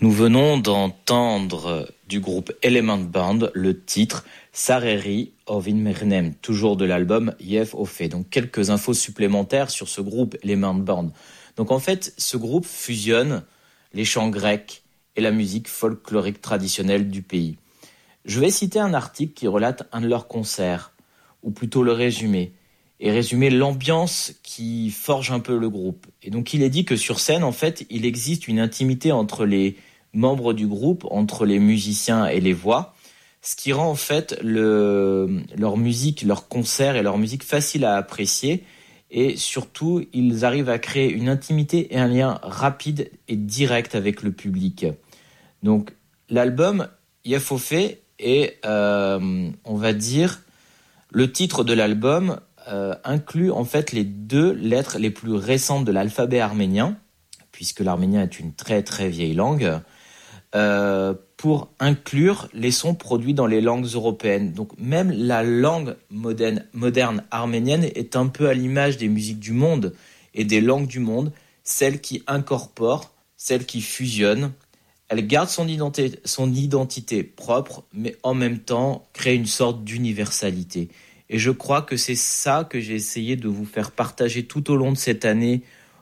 Nous venons d'entendre du groupe Element Band le titre Sareri of Inmernem, toujours de l'album Yef Ofe. Donc quelques infos supplémentaires sur ce groupe Element Band. Donc en fait, ce groupe fusionne les chants grecs et la musique folklorique traditionnelle du pays. Je vais citer un article qui relate un de leurs concerts, ou plutôt le résumer, et résumer l'ambiance qui forge un peu le groupe. Et donc il est dit que sur scène, en fait, il existe une intimité entre les membres du groupe, entre les musiciens et les voix, ce qui rend en fait leur musique, leur concert et leur musique facile à apprécier. Et surtout, ils arrivent à créer une intimité et un lien rapide et direct avec le public. Donc l'album Yafofe est, on va dire, le titre de l'album inclut en fait les 2 lettres les plus récentes de l'alphabet arménien, puisque l'arménien est une très très vieille langue, pour inclure les sons produits dans les langues européennes. Donc même la langue moderne arménienne est un peu à l'image des musiques du monde et des langues du monde, celle qui incorpore, celle qui fusionne. Elle garde son identité propre, mais en même temps crée une sorte d'universalité. Et je crois que c'est ça que j'ai essayé de vous faire partager tout au long de cette année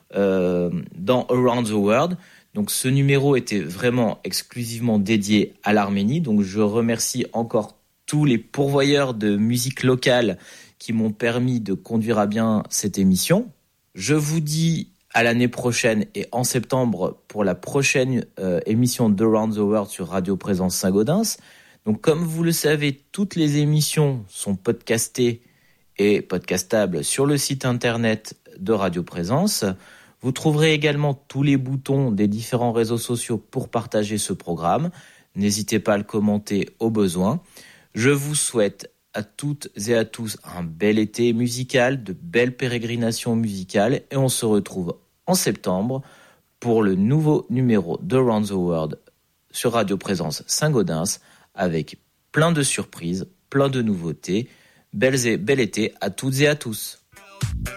dans Around the World. Donc ce numéro était vraiment exclusivement dédié à l'Arménie. Donc je remercie encore tous les pourvoyeurs de musique locale qui m'ont permis de conduire à bien cette émission. Je vous dis à l'année prochaine et en septembre pour la prochaine émission d'Around the World sur Radio Présence Saint-Gaudens. Donc comme vous le savez, toutes les émissions sont podcastées et podcastables sur le site internet de Radio Présence. Vous trouverez également tous les boutons des différents réseaux sociaux pour partager ce programme. N'hésitez pas à le commenter au besoin. Je vous souhaite à toutes et à tous un bel été musical, de belles pérégrinations musicales et on se retrouve en septembre pour le nouveau numéro de Around the World sur Radio Présence Saint-Gaudens avec plein de surprises, plein de nouveautés. Bel été à toutes et à tous.